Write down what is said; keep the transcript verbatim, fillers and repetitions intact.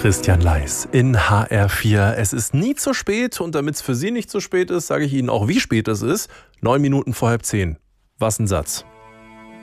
Christian Leis in H R vier. Es ist nie zu spät und damit es für Sie nicht zu spät ist, sage ich Ihnen auch, wie spät es ist. Neun Minuten vor halb zehn. Was ein Satz.